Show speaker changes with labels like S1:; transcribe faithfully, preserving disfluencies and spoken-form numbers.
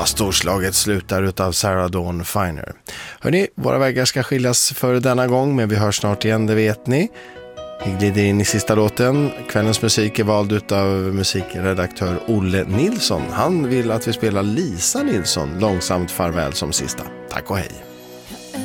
S1: Ja, storslaget slutar utav Sarah Dawn Finer. Hörrni, våra vägar ska skiljas för denna gång, men vi hörs snart igen, det vet ni. Vi glider in i sista låten. Kvällens musik är vald utav musikredaktör Olle Nilsson. Han vill att vi spelar Lisa Nilsson, Långsamt farväl, som sista. Tack och hej.